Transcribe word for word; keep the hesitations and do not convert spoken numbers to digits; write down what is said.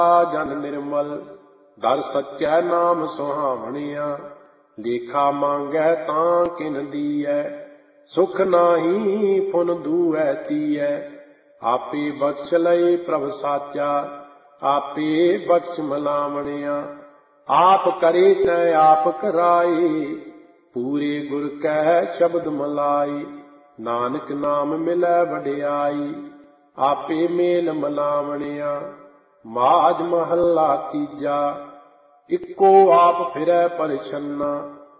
ਜਨ ਨਿਰਮਲ ਦਰ ਸੱਚੈ ਨਾਮ ਸੁਹਾਵਣਿਆ। ਲੇਖਾ ਮੰਗੈ ਤਾਂ ਕਿਨ ਦੀਐ ਸੁਖ ਨਾਹੀ ਪੁਨ ਦੂਐ ਤੀਐ। ਆਪੇ ਬਖਸ਼ ਲਏ ਪ੍ਰਭ ਸਾਚਾ ਆਪੇ ਬਖਸ਼ ਮਲਾਵਣਿਆ। ਆਪ ਕਰੇ ਤੈ ਆਪ ਕਰਾਏ ਪੂਰੇ ਗੁਰ ਕੈ ਸ਼ਬਦ ਮਲਾਈ। ਨਾਨਕ ਨਾਮ ਮਿਲੈ ਵਡਿਆਈ ਆਪੇ ਮੇਲ ਮਲਾਵਣਿਆ। ਮਾਝ ਮਹੱਲਾ ਤੀਜਾ। ਇੱਕੋ ਆਪ ਫਿਰੈ ਪਰਛੰਨਾ